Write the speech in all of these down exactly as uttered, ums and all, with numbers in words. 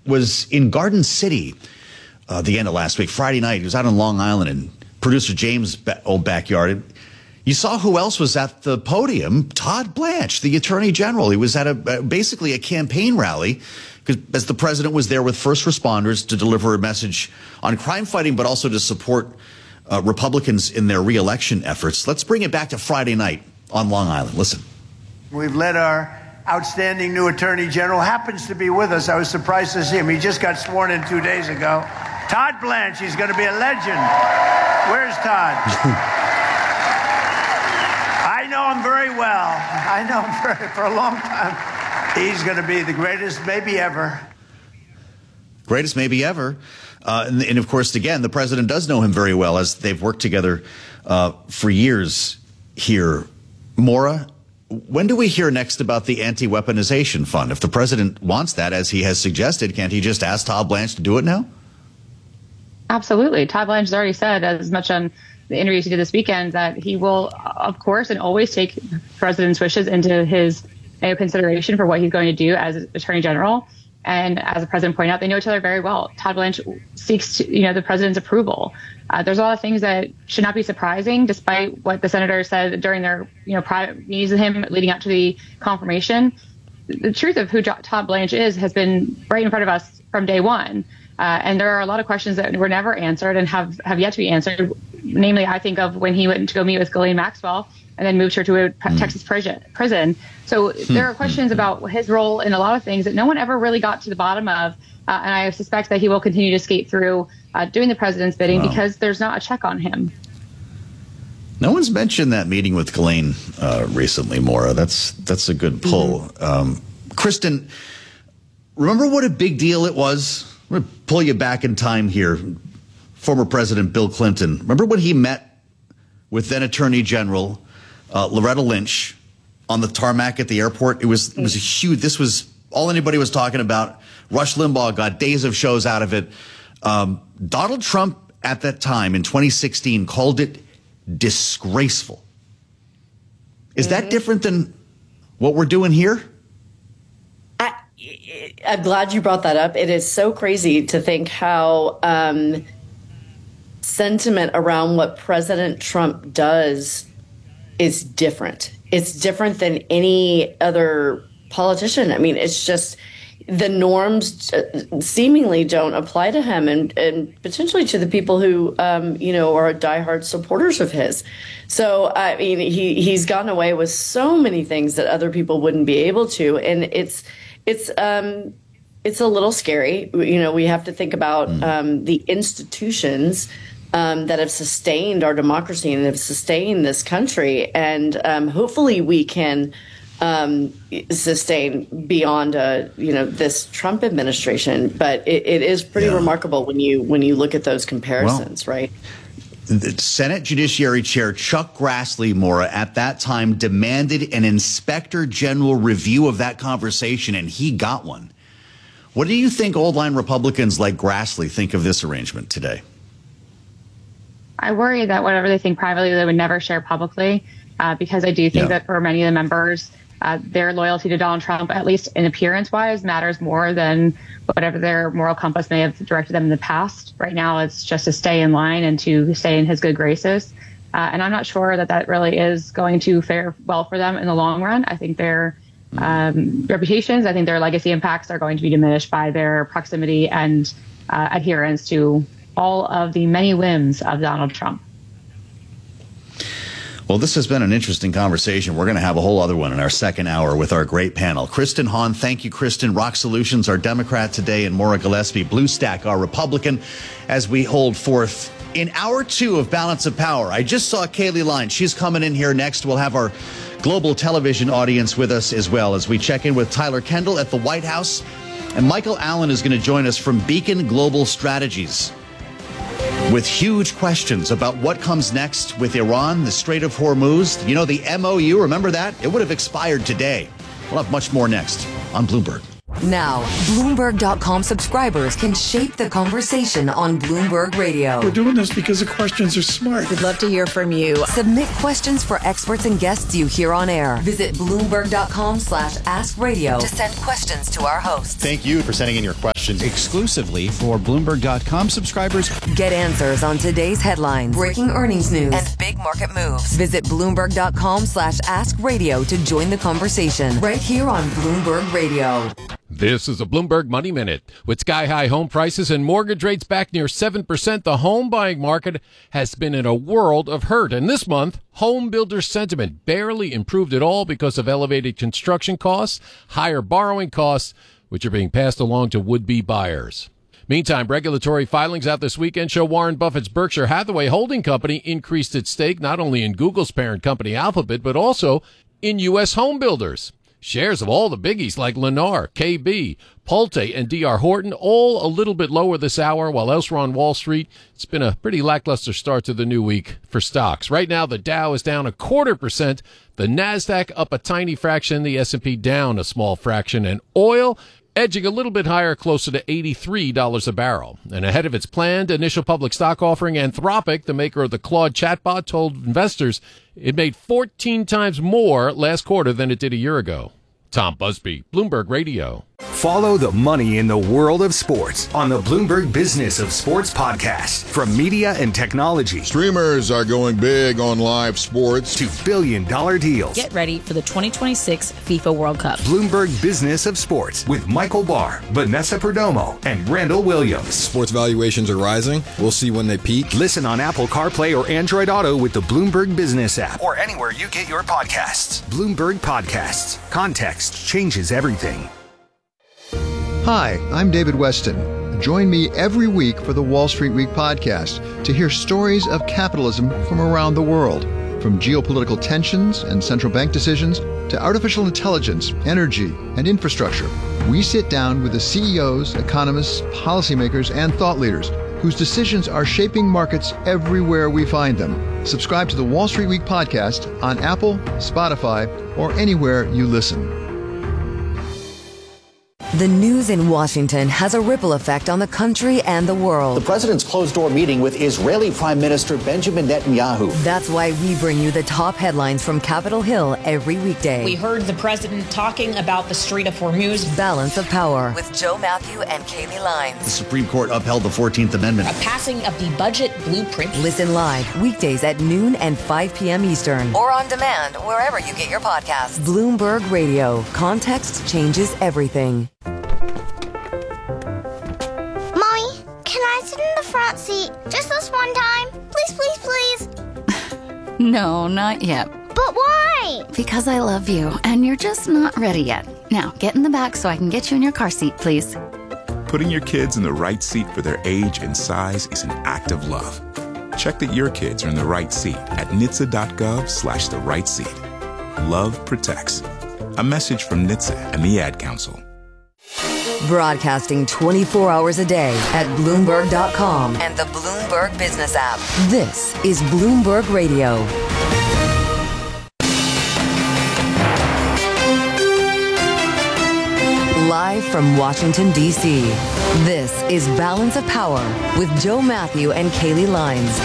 was in Garden City uh, the end of last week, Friday night. He was out on Long Island in producer James' ba- old backyard. You saw who else was at the podium? Todd Blanche, the Attorney General. He was at a basically a campaign rally because as the president was there with first responders to deliver a message on crime fighting, but also to support uh, Republicans in their reelection efforts. Let's bring it back to Friday night on Long Island. Listen. We've let our outstanding new Attorney General, happens to be with us. I was surprised to see him. He just got sworn in two days ago. Todd Blanche, he's going to be a legend. Where's Todd? I know him very well. I know him for, for a long time. He's going to be the greatest maybe ever. Greatest maybe ever. Uh, and, and, of course, again, the president does know him very well as they've worked together uh, for years here. Maura, when do we hear next about the anti-weaponization fund? If the president wants that, as he has suggested, can't he just ask Todd Blanche to do it now? Absolutely. Todd Blanche has already said as much on the interviews he did this weekend that he will, of course, and always take the president's wishes into his you know, consideration for what he's going to do as Attorney General. And as the president pointed out, they know each other very well. Todd Blanche seeks, to, you know, the president's approval. Uh, there's a lot of things that should not be surprising, despite what the senator said during their, you know, private meetings with him leading up to the confirmation. The truth of who Todd Blanche is has been right in front of us from day one. Uh, and there are a lot of questions that were never answered and have, have yet to be answered. Namely, I think of when he went to go meet with Ghislaine Maxwell and then moved her to a mm. Texas prison. prison. So there are questions about his role in a lot of things that no one ever really got to the bottom of. Uh, and I suspect that he will continue to skate through uh, doing the president's bidding wow. because there's not a check on him. No one's mentioned that meeting with Ghislaine uh, recently, Maura. That's that's a good pull. Mm-hmm. Um, Kristen, remember what a big deal it was? I'm going to pull you back in time here. Former President Bill Clinton. Remember when he met with then Attorney General uh, Loretta Lynch on the tarmac at the airport? It was, it was a huge, this was all anybody was talking about. Rush Limbaugh got days of shows out of it. Um, Donald Trump at that time in twenty sixteen called it disgraceful. Is mm-hmm. that different than what we're doing here? I, I'm glad you brought that up. It is so crazy to think how um, sentiment around what President Trump does is different. It's different than any other politician. I mean, it's just the norms seemingly don't apply to him and, and potentially to the people who, um, you know, are diehard supporters of his. So, I mean, he, he's gotten away with so many things that other people wouldn't be able to. And it's it's um, it's a little scary. You know, we have to think about um, the institutions um, that have sustained our democracy and have sustained this country. And um, hopefully we can Um, sustain beyond, uh, you know, this Trump administration. But it, it is pretty yeah. remarkable when you when you look at those comparisons, well, right? The Senate Judiciary Chair Chuck Grassley, Maura, at that time demanded an inspector general review of that conversation, and he got one. What do you think old line Republicans like Grassley think of this arrangement today? I worry that whatever they think privately, they would never share publicly, uh, because I do think yeah. that for many of the members, Uh, their loyalty to Donald Trump, at least in appearance-wise, matters more than whatever their moral compass may have directed them in the past. Right now, it's just to stay in line and to stay in his good graces. Uh, and I'm not sure that that really is going to fare well for them in the long run. I think their um, reputations, I think their legacy impacts are going to be diminished by their proximity and uh, adherence to all of the many whims of Donald Trump. Well, this has been an interesting conversation. We're going to have a whole other one in our second hour with our great panel. Kristen Hahn, thank you, Kristen. Rock Solutions, our Democrat today, and Maura Gillespie, Blue Stack, our Republican, as we hold forth in hour two of Balance of Power. I just saw Kaylee Line. She's coming in here next. We'll have our global television audience with us as well as we check in with Tyler Kendall at the White House. And Michael Allen is going to join us from Beacon Global Strategies with huge questions about what comes next with Iran, the Strait of Hormuz. You know, the M O U, remember that? It would have expired today. We'll have much more next on Bloomberg. Now, Bloomberg dot com subscribers can shape the conversation on Bloomberg Radio. We're doing this because the questions are smart. We'd love to hear from you. Submit questions for experts and guests you hear on air. Visit Bloomberg dot com slash ask radio to send questions to our hosts. Thank you for sending in your questions. question exclusively for Bloomberg dot com subscribers. Get answers on today's headlines, breaking earnings news, and big market moves. Visit Bloomberg dot com slash ask radio to join the conversation right here on Bloomberg Radio. This is a Bloomberg Money Minute. With sky-high home prices and mortgage rates back near seven percent, the home buying market has been in a world of hurt. And this month, home builder sentiment barely improved at all because of elevated construction costs, higher borrowing costs, which are being passed along to would-be buyers. Meantime, regulatory filings out this weekend show Warren Buffett's Berkshire Hathaway holding company increased its stake not only in Google's parent company Alphabet, but also in U S home builders. Shares of all the biggies like Lennar, K B, Pulte, and D R Horton all a little bit lower this hour, while elsewhere on Wall Street, it's been a pretty lackluster start to the new week for stocks. Right now, the Dow is down a quarter percent, the Nasdaq up a tiny fraction, the S and P down a small fraction, and oil edging a little bit higher, closer to eighty-three dollars a barrel. And ahead of its planned initial public stock offering, Anthropic, the maker of the Claude chatbot, told investors it made fourteen times more last quarter than it did a year ago. Tom Busby, Bloomberg Radio. Follow the money in the world of sports on the Bloomberg Business of Sports podcast. From media and technology, streamers are going big on live sports, to billion dollar deals. Get ready for the twenty twenty-six FIFA World Cup. Bloomberg Business of Sports with Michael Barr, Vanessa Perdomo, and Randall Williams. Sports valuations are rising. We'll see when they peak. Listen on Apple CarPlay or Android Auto with the Bloomberg Business app, or anywhere you get your podcasts. Bloomberg Podcasts. Context changes everything. Hi, I'm David Weston. Join me every week for the Wall Street Week podcast to hear stories of capitalism from around the world. From geopolitical tensions and central bank decisions to artificial intelligence, energy, and infrastructure, we sit down with the C E Os, economists, policymakers, and thought leaders whose decisions are shaping markets everywhere we find them. Subscribe to the Wall Street Week podcast on Apple, Spotify, or anywhere you listen. The news in Washington has a ripple effect on the country and the world. The president's closed-door meeting with Israeli Prime Minister Benjamin Netanyahu. That's why we bring you the top headlines from Capitol Hill every weekday. We heard the president talking about the Strait of Hormuz. Balance of Power with Joe Matthew and Kaylee Lyons. The Supreme Court upheld the fourteenth Amendment. A passing of the budget blueprint. Listen live weekdays at noon and five p.m. Eastern. Or on demand wherever you get your podcasts. Bloomberg Radio. Context changes everything. Front seat, just this one time. Please, please, please. No, not yet. But why? Because I love you, and you're just not ready yet. Now, get in the back so I can get you in your car seat, please. Putting your kids in the right seat for their age and size is an act of love. Check that your kids are in the right seat at N H T S A dot gov slash the right seat. Love protects. A message from N H T S A and the Ad Council. Broadcasting twenty-four hours a day at Bloomberg dot com and the Bloomberg Business app. This is Bloomberg Radio. Live from Washington, D C, this is Balance of Power with Joe Matthew and Kaylee Lyons.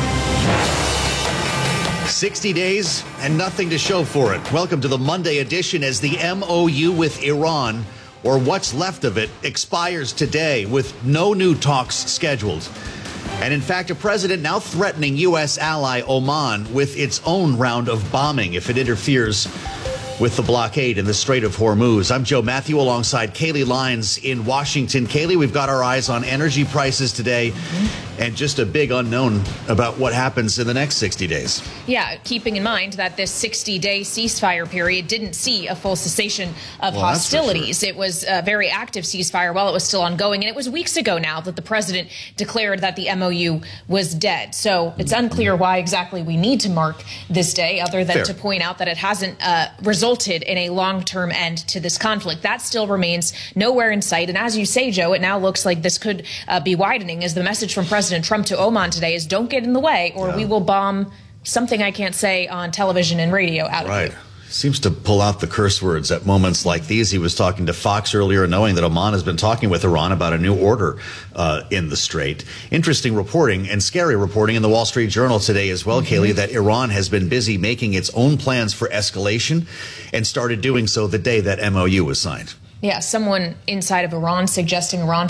sixty days and nothing to show for it. Welcome to the Monday edition as the M O U with Iran, or what's left of it, expires today with no new talks scheduled. And in fact, a president now threatening U S ally Oman with its own round of bombing if it interferes with the blockade in the Strait of Hormuz. I'm Joe Matthew alongside Kaylee Lyons in Washington. Kaylee, we've got our eyes on energy prices today mm-hmm. and just a big unknown about what happens in the next sixty days. Yeah, keeping in mind that this sixty-day ceasefire period didn't see a full cessation of well, hostilities. Sure. It was a very active ceasefire while it was still ongoing. And it was weeks ago now that the president declared that the M O U was dead. So it's unclear why exactly we need to mark this day, other than Fair. to point out that it hasn't uh, resulted in a long-term end to this conflict. That still remains nowhere in sight. And as you say, Joe, it now looks like this could uh, be widening, as the message from President Trump to Oman today is don't get in the way or yeah. we will bomb something I can't say on television and radio out right. of you. Seems to pull out the curse words at moments like these. He was talking to Fox earlier, knowing that Oman has been talking with Iran about a new order uh, in the Strait. Interesting reporting and scary reporting in the Wall Street Journal today as well, mm-hmm. Kaylee, that Iran has been busy making its own plans for escalation and started doing so the day that M O U was signed. Yeah, someone inside of Iran suggesting Iran